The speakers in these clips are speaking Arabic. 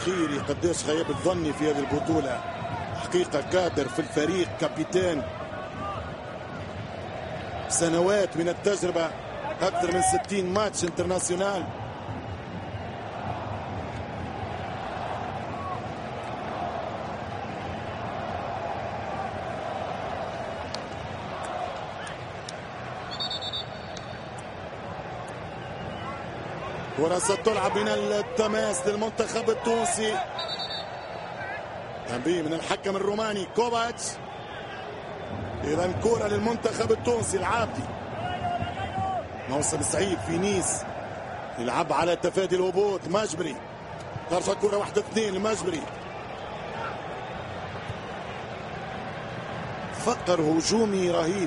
خيري قديش غياب الظني في هذه البطولة، حقيقة كادر في الفريق، كابتن، سنوات من التجربة، أكثر من 60 ماتش انترناسيونال. كرة ستلعب من التماس للمنتخب التونسي. تنبيه من الحكم الروماني كوفاتش. إذا كرة للمنتخب التونسي. العابدي موسم سعيد في نيس، يلعب على تفادي الهبوط. مجبري ترجع كرة 1-2 لمجبري. فقر هجومي رهيب.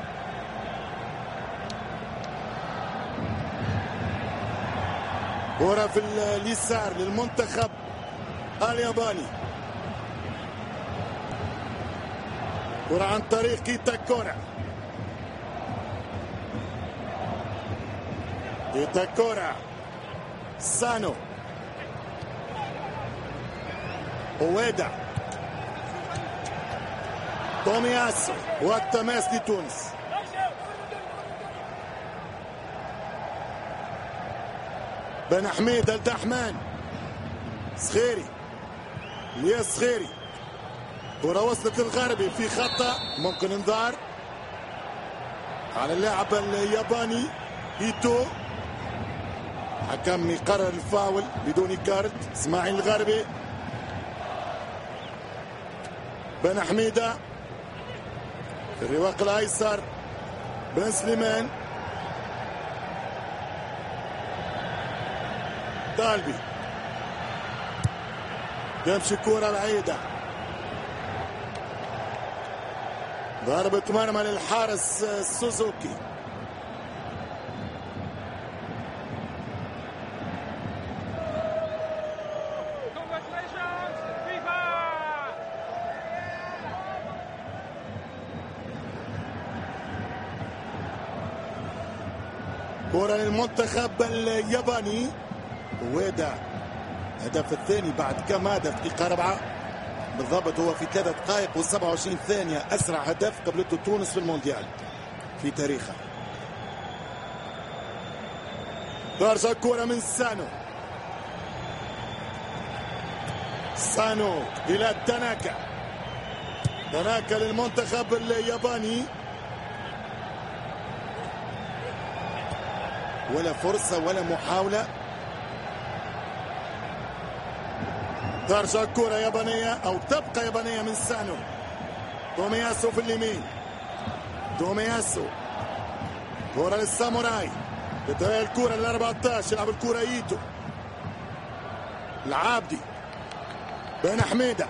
كرة في اليسار للمنتخب الياباني. كرة عن طريق كيتاكورا. كيتاكورا، سانو، اويدا، تومياسو، والتماس لتونس. بن حميد الدحمان، صخيري، الياس صخيري. كرة وصلت للغربي في خطأ، ممكن انذار على اللاعب الياباني ايتو. حكم يقرر الفاول بدون كارت. اسماعيل الغربي، بن حميدة في الرواق الايسر، بن سليمان، طالبي، تمشي كرة بعيدة. ضربة مرمى للحارس سوزوكي. كرة للمنتخب الياباني. ويدا هدف الثاني بعد كم هدف؟ دقيقة 4 بالضبط. هو في 3 دقائق و27 ثانية أسرع هدف قبلته تونس في المونديال في تاريخها. ترجع كرة من سانو. سانو إلى تاناكا. تاناكا للمنتخب الياباني. ولا فرصة ولا محاولة. ترجع كرة يابانية أو تبقى يابانية من سانو. تومياسو في اليمين. تومياسو، كرة للساموراي. بتغير الكرة ل 14. يلعب الكرة ايتو. العابدي، بن حميدة،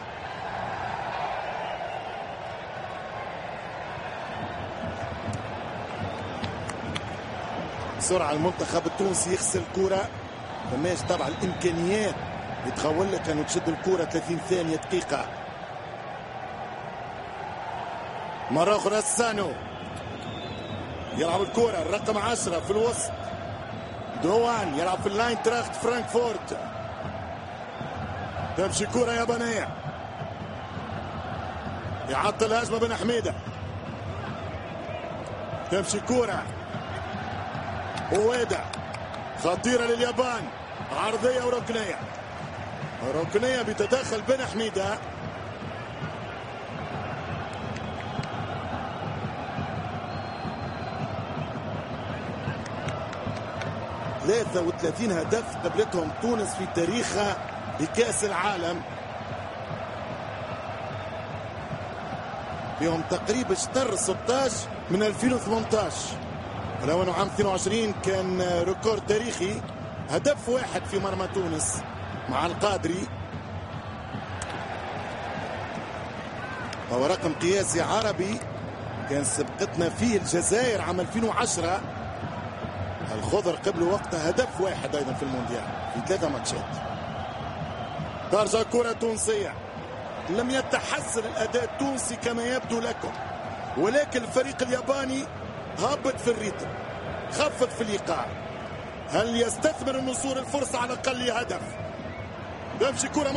بسرعة المنتخب التونسي يغسل الكرة. فماش طبعا الإمكانيات يتخول لك أنه تشد الكرة 30 ثانية دقيقة. مرة أخرى سانو يلعب الكرة الرقم 10 في الوسط. دوان يلعب في اللاينتراخت فرانكفورت. تمشي كرة يابانية. يعطل هجمة بن حميدة. تمشي كرة اويدا خطيرة لليابان. عرضية وركنية. ركنية بتدخل بن حميدة. ثلاثة 33 هدف قبلتهم تونس في تاريخها بكأس العالم. فيهم تقريبا شطر 16 من 2018. ولو انه عام 22 كان ريكورد تاريخي، هدف واحد في مرمى تونس مع القادري. هو رقم قياسي عربي كان سبقتنا فيه الجزائر عام 2010. الخضر قبل وقتها هدف واحد ايضا في المونديال في 3 ماتشات. ترجع كرة تونسية. لم يتحسن الاداء التونسي كما يبدو لكم، ولكن الفريق الياباني هابط في الريتم، خفت في الايقاع. هل يستثمر النصور الفرصة على الاقل هدف؟ تمشي كرة